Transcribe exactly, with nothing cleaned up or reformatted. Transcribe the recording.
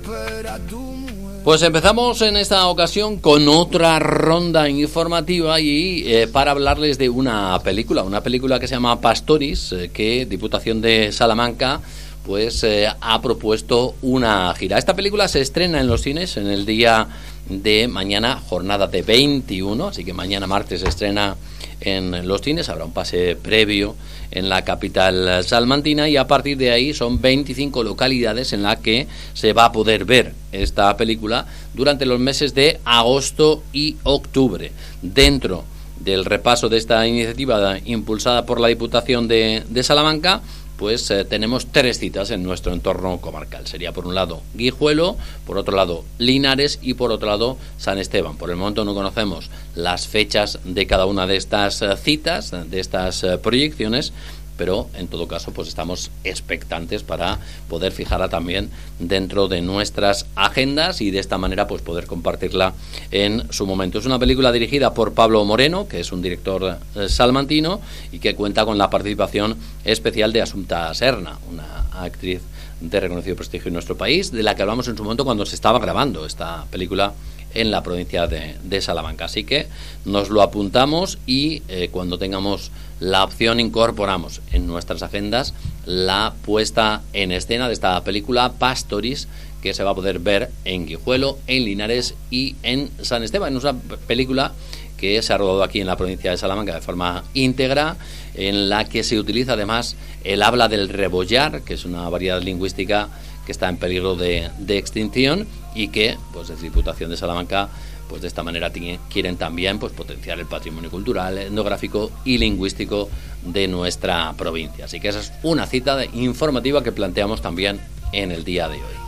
Pues empezamos en esta ocasión con otra ronda informativa y eh, para hablarles de una película, una película que se llama Pastoris, eh, que Diputación de Salamanca pues eh, ha propuesto una gira. Esta película se estrena en los cines en el día de mañana, jornada de veintiuno, así que mañana martes se estrena en los cines, habrá un pase previo en la capital salmantina y a partir de ahí son veinticinco localidades en las que se va a poder ver esta película durante los meses de agosto y octubre. Dentro del repaso de esta iniciativa impulsada por la Diputación de, de Salamanca, pues eh, tenemos tres citas en nuestro entorno comarcal. Sería por un lado Guijuelo, por otro lado Linares y por otro lado San Esteban. Por el momento no conocemos las fechas de cada una de estas eh, citas, de estas eh, proyecciones, pero en todo caso pues estamos expectantes para poder fijarla también dentro de nuestras agendas y de esta manera pues poder compartirla en su momento. Es una película dirigida por Pablo Moreno, que es un director eh, salmantino y que cuenta con la participación especial de Asunta Serna, una actriz de reconocido prestigio en nuestro país, de la que hablamos en su momento cuando se estaba grabando esta película en la provincia de, de Salamanca. Así que nos lo apuntamos y eh, cuando tengamos la opción incorporamos en nuestras agendas la puesta en escena de esta película Pastoris, que se va a poder ver en Guijuelo, en Linares y en San Esteban. Es una película que se ha rodado aquí en la provincia de Salamanca de forma íntegra, en la que se utiliza además el habla del rebollar, que es una variedad lingüística que está en peligro de, de extinción y que, pues, desde Diputación de Salamanca, pues de esta manera t- quieren también pues potenciar el patrimonio cultural, etnográfico y lingüístico de nuestra provincia. Así que esa es una cita de, informativa que planteamos también en el día de hoy.